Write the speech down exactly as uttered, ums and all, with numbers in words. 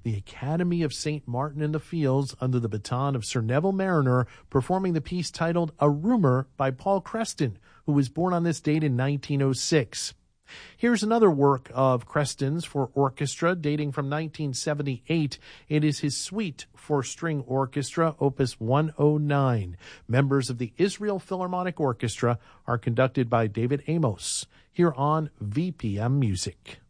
the Academy of Saint Martin in the Fields under the baton of Sir Neville Mariner, performing the piece titled A Rumour by Paul Creston, who was born on this date in nineteen oh six. Here's another work of Creston's for orchestra dating from nineteen seventy-eight. It is his Suite for String Orchestra, Opus one oh nine. Members of the Israel Philharmonic Orchestra are conducted by David Amos, here on V P M Music.